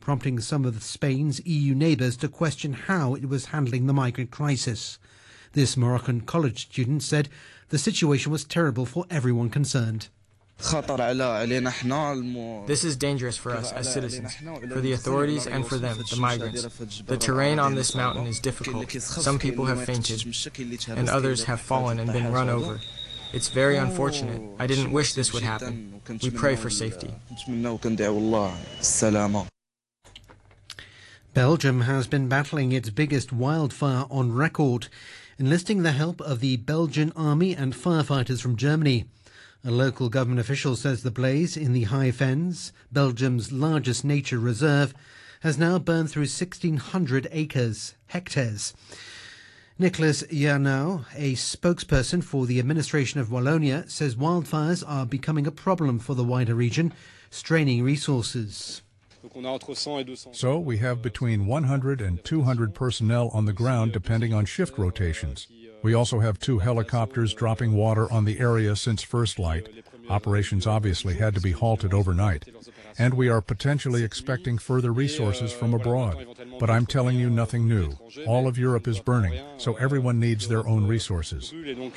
prompting some of Spain's EU neighbours to question how it was handling the migrant crisis. This Moroccan college student said the situation was terrible for everyone concerned. This is dangerous for us as citizens, for the authorities and for them, the migrants. The terrain on this mountain is difficult. Some people have fainted, and others have fallen and been run over. It's very unfortunate. I didn't wish this would happen. We pray for safety. Belgium has been battling its biggest wildfire on record, enlisting the help of the Belgian army and firefighters from Germany. A local government official says the blaze in the High Fens, Belgium's largest nature reserve, has now burned through 1,600 hectares. Nicolas Yarnau, a spokesperson for the administration of Wallonia, says wildfires are becoming a problem for the wider region, straining resources. So we have between 100 and 200 personnel on the ground depending on shift rotations. We also have 2 helicopters dropping water on the area since first light. Operations obviously had to be halted overnight. And we are potentially expecting further resources from abroad. But I'm telling you nothing new. All of Europe is burning, so everyone needs their own resources.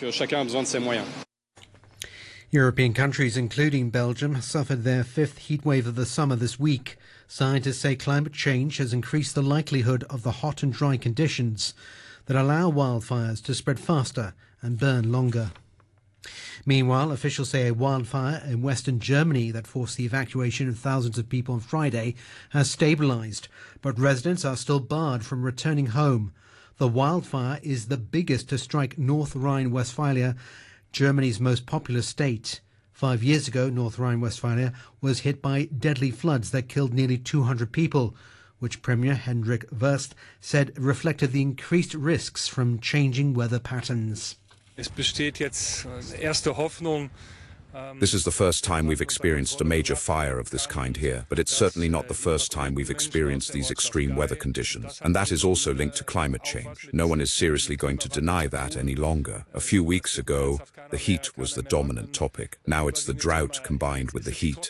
European countries, including Belgium, suffered their 5th heatwave of the summer this week. Scientists say climate change has increased the likelihood of the hot and dry conditions that allow wildfires to spread faster and burn longer. Meanwhile, officials say a wildfire in western Germany that forced the evacuation of thousands of people on Friday has stabilized, but residents are still barred from returning home. The wildfire is the biggest to strike North Rhine-Westphalia, Germany's most populous state. 5 years ago, North Rhine-Westphalia was hit by deadly floods that killed nearly 200 people, which Premier Hendrik Wüst said reflected the increased risks from changing weather patterns. This is the first time we've experienced a major fire of this kind here, but it's certainly not the first time we've experienced these extreme weather conditions. And that is also linked to climate change. No one is seriously going to deny that any longer. A few weeks ago, the heat was the dominant topic. Now it's the drought combined with the heat.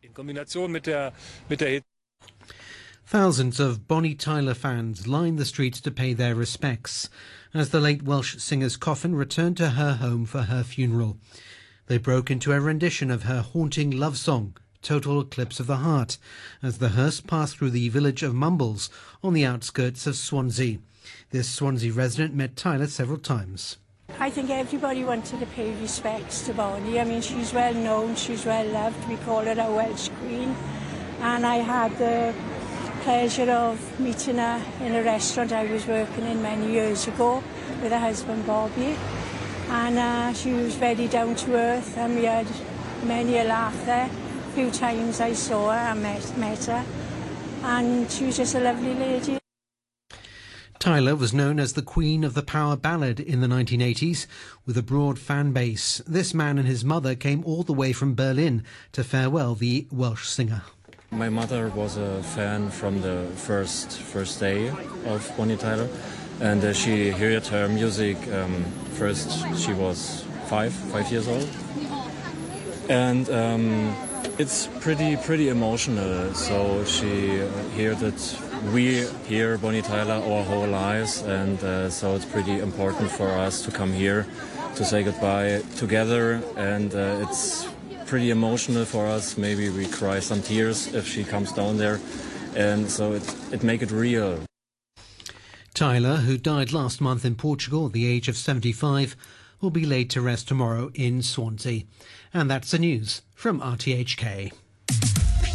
Thousands of Bonnie Tyler fans lined the streets to pay their respects as the late Welsh singer's coffin returned to her home for her funeral. They broke into a rendition of her haunting love song, Total Eclipse of the Heart, as the hearse passed through the village of Mumbles on the outskirts of Swansea. This Swansea resident met Tyler several times. I think everybody wanted to pay respects to Bonnie. I mean, she's well known, she's well loved. We call her our Welsh Queen. And I had the pleasure of meeting her in a restaurant I was working in many years ago with her husband Bobby. And she was very down to earth, and we had many a laugh there. A few times I saw her and met her, and she was just a lovely lady. Tyler was known as the Queen of the Power Ballad in the 1980s, with a broad fan base. This man and his mother came all the way from Berlin to farewell the Welsh singer. My mother was a fan from the first day of Bonnie Tyler, and she heard her music. First, she was five years old, and it's pretty emotional. So she heard that we hear Bonnie Tyler our whole lives, and so it's pretty important for us to come here to say goodbye together, and it's pretty emotional for us. Maybe we cry some tears if she comes down there, and so it make it real. Tyler, who died last month in Portugal at the age of 75, will be laid to rest tomorrow in Swansea. And that's the news from RTHK.